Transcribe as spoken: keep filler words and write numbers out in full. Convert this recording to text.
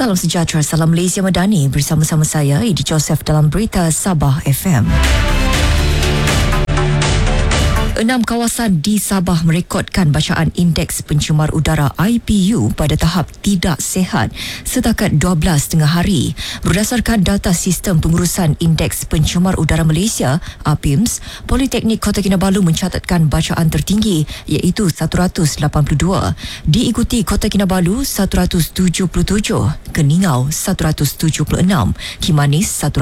Salam sejahtera, salam Malaysia Madani. Bersama-sama saya, Edi Joseph dalam Berita Sabah F M. Enam kawasan di Sabah merekodkan bacaan Indeks Pencemar Udara I P U pada tahap tidak sihat setakat dua belas tengah hari. Berdasarkan data Sistem Pengurusan Indeks Pencemar Udara Malaysia, A P I M S, Politeknik Kota Kinabalu mencatatkan bacaan tertinggi iaitu seratus lapan puluh dua. Diikuti Kota Kinabalu seratus tujuh puluh tujuh, Keningau seratus tujuh puluh enam, Kimanis seratus